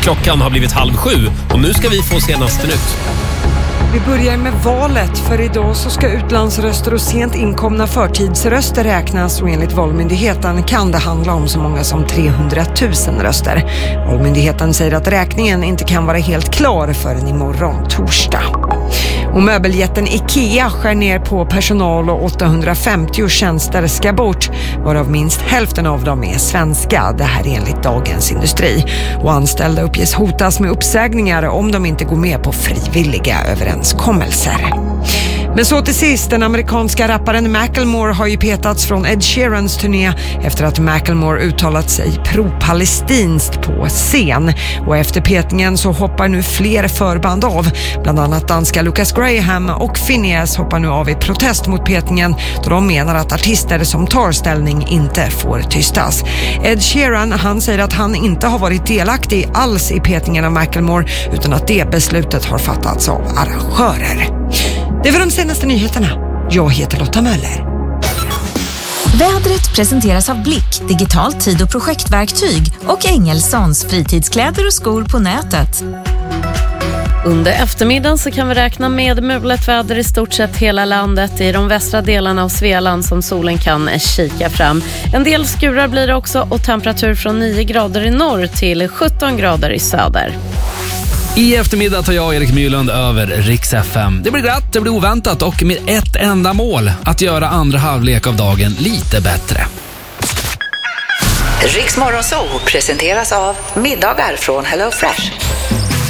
Klockan har blivit 6:30 och nu ska vi få senaste nytt. Vi börjar med valet, för idag så ska utlandsröster och sent inkomna förtidsröster räknas och enligt Valmyndigheten kan det handla om så många som 300 000 röster. Valmyndigheten säger att räkningen inte kan vara helt klar förrän imorgon torsdag. Och möbeljätten IKEA skär ner på personal och 850 tjänster ska bort, varav minst hälften av dem är svenska. Det här är enligt Dagens Industri. Och anställda uppges hotas med uppsägningar om de inte går med på frivilliga överenskommelser. Men så till sist, den amerikanska rapparen Macklemore har ju petats från Ed Sheerans turné efter att Macklemore uttalat sig pro-palestinskt på scen. Och efter petningen så hoppar nu fler förband av. Bland annat danska Lucas Graham och Phineas hoppar nu av i protest mot petningen, då de menar att artister som tar ställning inte får tystas. Ed Sheeran, han säger att han inte har varit delaktig alls i petningen av Macklemore, utan att det beslutet har fattats av arrangörer. Det var de senaste nyheterna. Jag heter Lotta Möller. Vädret presenteras av Blick, digitalt tid- och projektverktyg och Engelsons fritidskläder och skor på nätet. Under eftermiddagen så kan vi räkna med mulet väder i stort sett hela landet. I de västra delarna av Svealand som solen kan kika fram. En del skurar blir det också och temperatur från 9 grader i norr till 17 grader i söder. I eftermiddag tar jag och Erik Myrlund över Rix FM. Det blir glatt, det blir oväntat och med ett enda mål: att göra andra halvlek av dagen lite bättre. Rix Morgonzoo presenteras av middagar från HelloFresh.